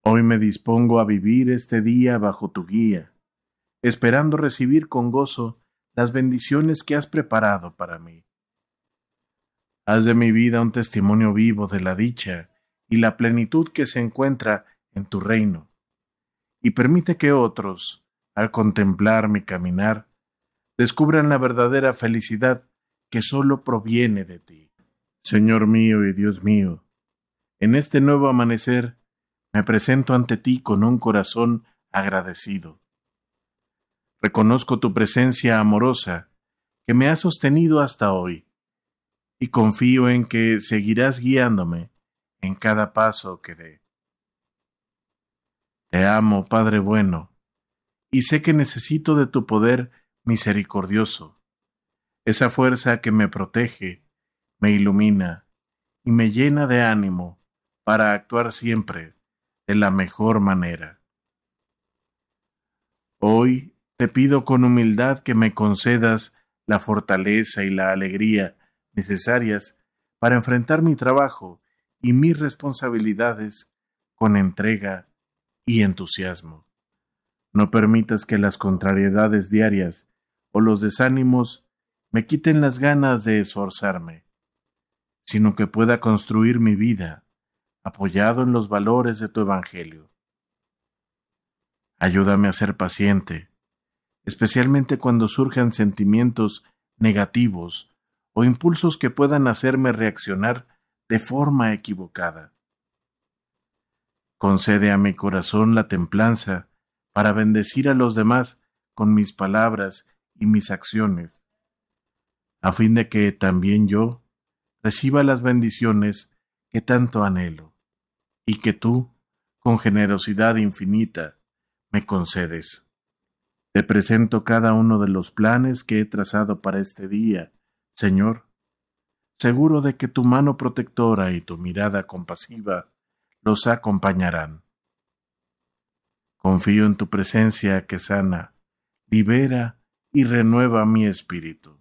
Hoy me dispongo a vivir este día bajo tu guía, esperando recibir con gozo las bendiciones que has preparado para mí. Haz de mi vida un testimonio vivo de la dicha y la plenitud que se encuentra en tu reino, y permite que otros, al contemplar mi caminar, descubran la verdadera felicidad que solo proviene de ti. Señor mío y Dios mío, en este nuevo amanecer me presento ante ti con un corazón agradecido. Reconozco tu presencia amorosa que me ha sostenido hasta hoy y confío en que seguirás guiándome en cada paso que dé. Te amo, Padre bueno, y sé que necesito de tu poder misericordioso, esa fuerza que me protege, me ilumina y me llena de ánimo para actuar siempre de la mejor manera. Hoy te pido con humildad que me concedas la fortaleza y la alegría necesarias para enfrentar mi trabajo y mis responsabilidades con entrega y entusiasmo. No permitas que las contrariedades diarias o los desánimos me quiten las ganas de esforzarme, sino que pueda construir mi vida apoyado en los valores de tu Evangelio. Ayúdame a ser paciente, especialmente cuando surjan sentimientos negativos o impulsos que puedan hacerme reaccionar de forma equivocada. Concede a mi corazón la templanza para bendecir a los demás con mis palabras y mis acciones, a fin de que también yo reciba las bendiciones que tanto anhelo y que tú, con generosidad infinita, me concedes. Te presento cada uno de los planes que he trazado para este día, Señor, seguro de que tu mano protectora y tu mirada compasiva los acompañarán. Confío en tu presencia que sana, libera y renueva mi espíritu.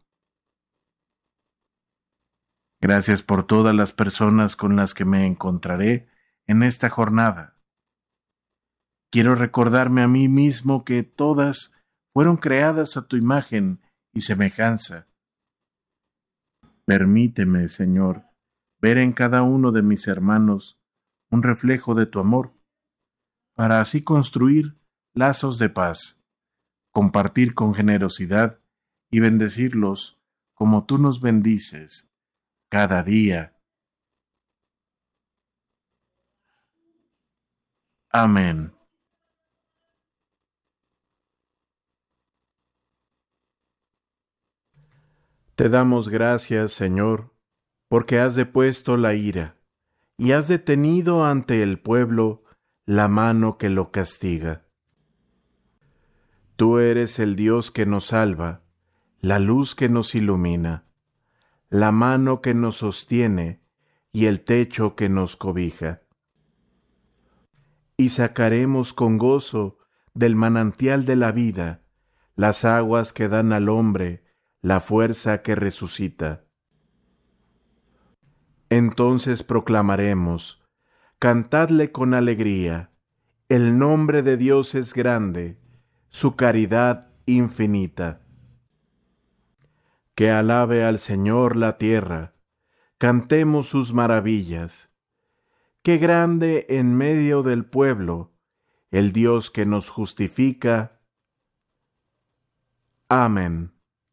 Gracias por todas las personas con las que me encontraré en esta jornada. Quiero recordarme a mí mismo que todas fueron creadas a tu imagen y semejanza. Permíteme, Señor, ver en cada uno de mis hermanos un reflejo de tu amor, para así construir lazos de paz, compartir con generosidad y bendecirlos como tú nos bendices cada día. Amén. Te damos gracias, Señor, porque has depuesto la ira y has detenido ante el pueblo la mano que lo castiga. Tú eres el Dios que nos salva, la luz que nos ilumina, la mano que nos sostiene y el techo que nos cobija. Y sacaremos con gozo del manantial de la vida las aguas que dan al hombre la fuerza que resucita. Entonces proclamaremos, cantadle con alegría, el nombre de Dios es grande, su caridad infinita. Que alabe al Señor la tierra, cantemos sus maravillas. Qué grande en medio del pueblo, el Dios que nos justifica. Amén.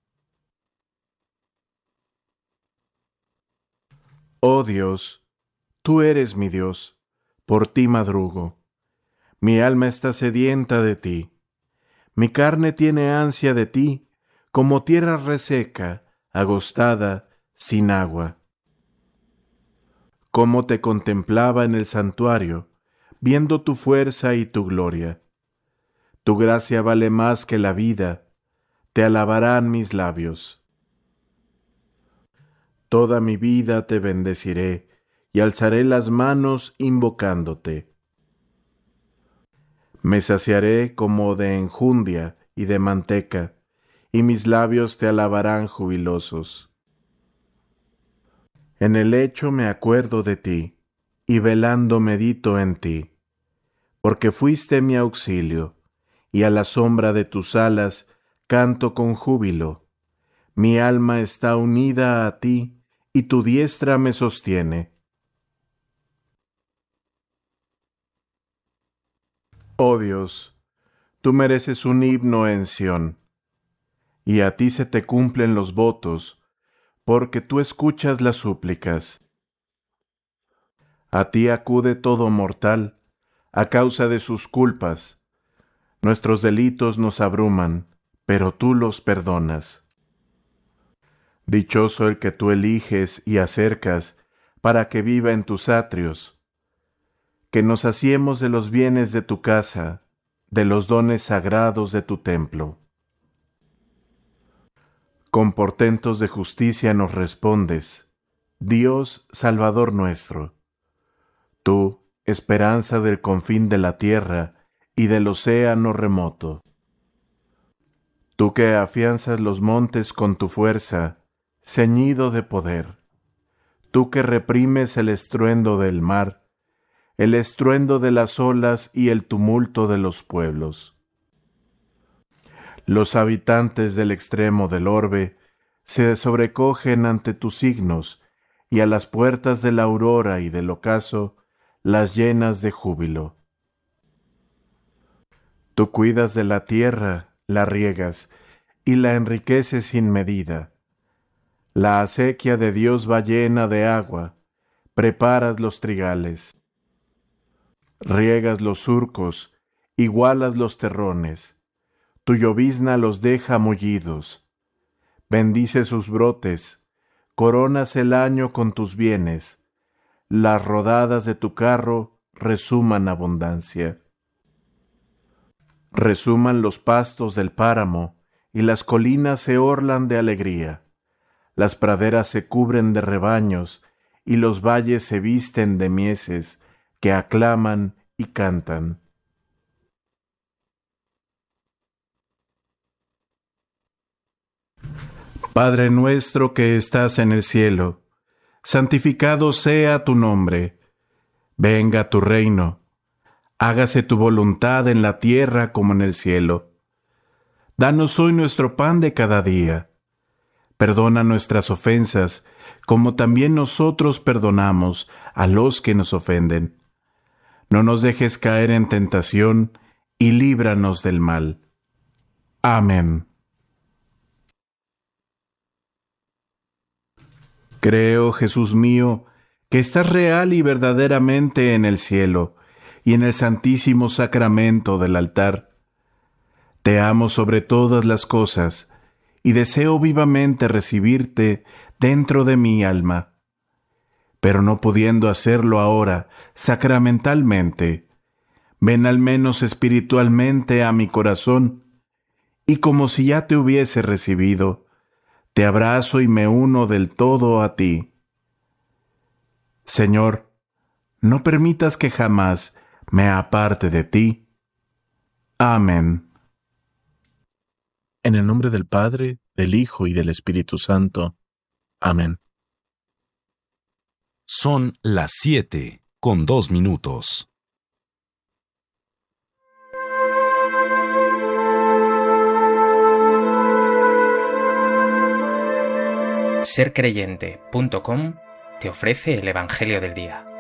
Oh Dios, tú eres mi Dios, por ti madrugo. Mi alma está sedienta de ti. Mi carne tiene ansia de ti, como tierra reseca, agostada, sin agua. Cómo te contemplaba en el santuario, viendo tu fuerza y tu gloria. Tu gracia vale más que la vida, te alabarán mis labios. Toda mi vida te bendeciré y alzaré las manos invocándote. Me saciaré como de enjundia y de manteca, y mis labios te alabarán jubilosos. En el lecho me acuerdo de ti, y velando medito en ti. porque fuiste mi auxilio, y a la sombra de tus alas canto con júbilo. Mi alma está unida a ti, y tu diestra me sostiene. Oh Dios, tú mereces un himno en Sión, y a ti se te cumplen los votos, porque tú escuchas las súplicas. A ti acude todo mortal, a causa de sus culpas. Nuestros delitos nos abruman, pero tú los perdonas. Dichoso el que tú eliges y acercas para que viva en tus atrios. Que nos saciemos de los bienes de tu casa, de los dones sagrados de tu templo. Con portentos de justicia nos respondes, Dios Salvador nuestro. Tú, esperanza del confín de la tierra y del océano remoto. Tú que afianzas los montes con tu fuerza, ceñido de poder. Tú que reprimes el estruendo del mar, el estruendo de las olas y el tumulto de los pueblos. Los habitantes del extremo del orbe se sobrecogen ante tus signos, y a las puertas de la aurora y del ocaso las llenas de júbilo. Tú cuidas de la tierra, la riegas, y la enriqueces sin medida. La acequia de Dios va llena de agua, preparas los trigales. Riegas los surcos, igualas los terrones, tu llovizna los deja mullidos. Bendice sus brotes, coronas el año con tus bienes, las rodadas de tu carro resuman abundancia. Resuman los pastos del páramo, y las colinas se orlan de alegría. Las praderas se cubren de rebaños, y los valles se visten de mieses, que aclaman y cantan. Padre nuestro que estás en el cielo, santificado sea tu nombre. Venga tu reino. Hágase tu voluntad en la tierra como en el cielo. Danos hoy nuestro pan de cada día. Perdona nuestras ofensas, como también nosotros perdonamos a los que nos ofenden. No nos dejes caer en tentación, y líbranos del mal. Amén. Creo, Jesús mío, que estás real y verdaderamente en el cielo, y en el santísimo sacramento del altar. Te amo sobre todas las cosas, y deseo vivamente recibirte dentro de mi alma. Pero no pudiendo hacerlo ahora sacramentalmente, ven al menos espiritualmente a mi corazón, y como si ya te hubiese recibido, te abrazo y me uno del todo a ti. Señor, no permitas que jamás me aparte de ti. Amén. En el nombre del Padre, del Hijo y del Espíritu Santo. Amén. Son las 7:02. Sercreyente.com te ofrece el Evangelio del Día.